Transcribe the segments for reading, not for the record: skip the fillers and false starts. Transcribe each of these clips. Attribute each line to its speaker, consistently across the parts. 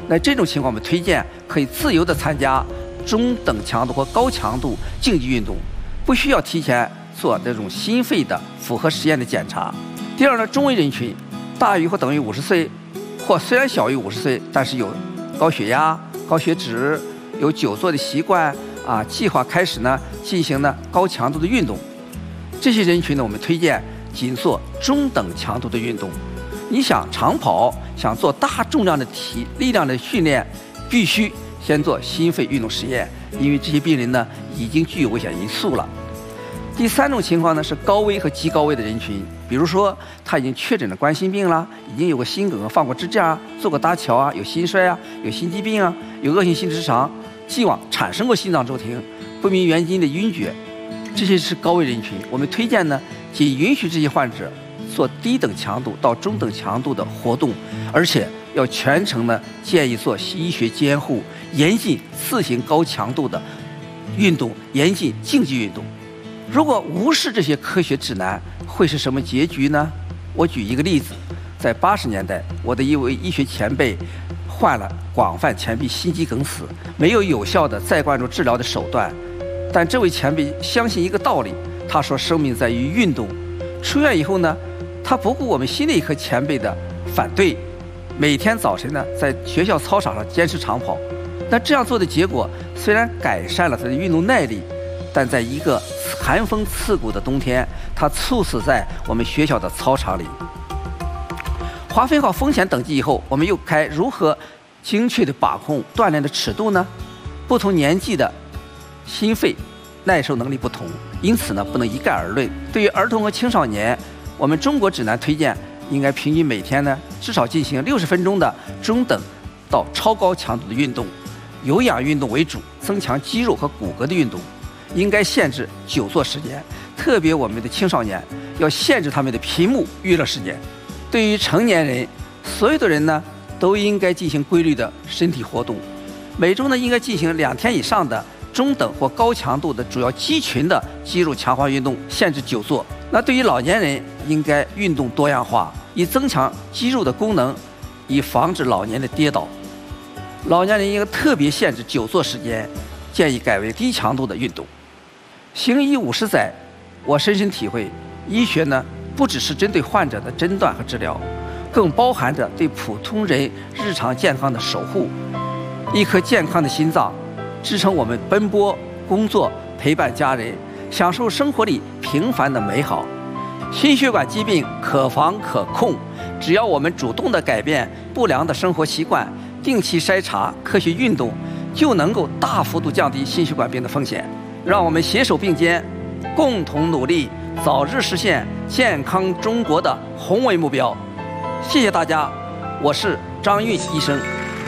Speaker 1: 那这种情况，我们推荐可以自由地参加中等强度或高强度竞技运动，不需要提前做这种心肺的符合实验的检查。第二呢，中位人群，大于或等于50岁，或虽然小于50岁，但是有高血压、高血脂，有久坐的习惯啊，计划开始呢进行呢高强度的运动。这些人群呢，我们推荐仅做中等强度的运动。你想长跑，想做大重量的体力量的训练，必须先做心肺运动实验，因为这些病人呢已经具有危险因素了。第三种情况呢是高危和极高危的人群，比如说他已经确诊了冠心病了，已经有过心梗、放过支架啊，做过搭桥啊，有心衰啊，有心肌病啊，有恶性心直肠，既往产生过心脏骤停、不明原因的晕厥，这些是高危人群。我们推荐呢，仅允许这些患者做低等强度到中等强度的活动，而且要全程呢建议做医学监护，严禁次行高强度的运动，严禁竞技运动。如果无视这些科学指南，会是什么结局呢？我举一个例子，在80年代，我的一位医学前辈患了广泛前臂心肌梗死，没有有效的再灌注治疗的手段，但这位前辈相信一个道理，他说生命在于运动。出院以后呢，他不顾我们心内科前辈的反对，每天早晨呢在学校操场上坚持长跑。那这样做的结果虽然改善了他的运动耐力，但在一个寒风刺骨的冬天，他猝死在我们学校的操场里。划分好风险等级以后，我们又该如何精确地把控锻炼的尺度呢？不同年纪的心肺耐受能力不同，因此呢不能一概而论。对于儿童和青少年，我们中国指南推荐应该平均每天呢至少进行60分钟的中等到超高强度的运动，有氧运动为主，增强肌肉和骨骼的运动。应该限制久坐时间，特别我们的青少年要限制他们的屏幕娱乐时间。对于成年人，所有的人呢都应该进行规律的身体活动，每周呢应该进行2天以上的中等或高强度的主要肌群的肌肉强化运动，限制久坐。那对于老年人，应该运动多样化，以增强肌肉的功能，以防止老年的跌倒。老年人应该特别限制久坐时间，建议改为低强度的运动。行医50载，我深深体会，医学呢不只是针对患者的诊断和治疗，更包含着对普通人日常健康的守护。一颗健康的心脏，支撑我们奔波、工作、陪伴家人，享受生活里平凡的美好。心血管疾病可防可控，只要我们主动地改变不良的生活习惯，定期筛查、科学运动，就能够大幅度降低心血管病的风险。让我们携手并肩，共同努力，早日实现健康中国的宏伟目标。谢谢大家，我是张运医生。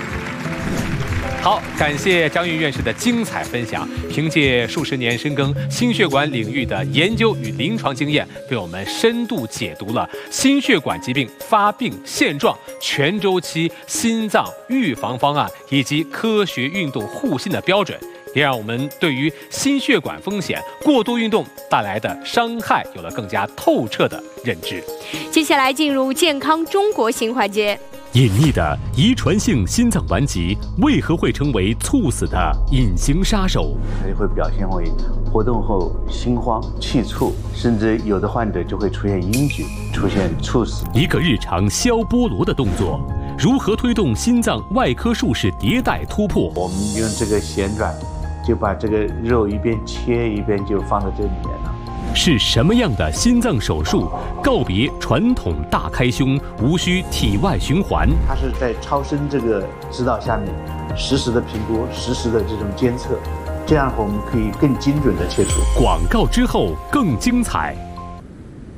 Speaker 2: 好，感谢张运院士的精彩分享。凭借数十年深耕心血管领域的研究与临床经验，为我们深度解读了心血管疾病发病现状、全周期心脏预防方案以及科学运动护心的标准，也让我们对于心血管风险、过度运动带来的伤害有了更加透彻的认知。
Speaker 3: 接下来进入健康中国新环节。
Speaker 4: 隐匿的遗传性心脏顽疾为何会成为猝死的隐形杀手？
Speaker 5: 它就会表现为活动后心慌、气促，甚至有的患者就会出现晕厥，出现猝死。
Speaker 4: 一个日常削菠萝的动作，如何推动心脏外科术式迭代突破？
Speaker 5: 我们用这个旋转，就把这个肉一边切一边就放在这里面了。
Speaker 4: 是什么样的心脏手术告别传统大开胸，无需体外循环？
Speaker 5: 它是在超声这个指导下面，实时的评估，实时的这种监测，这样我们可以更精准的切除。
Speaker 4: 广告之后更精彩。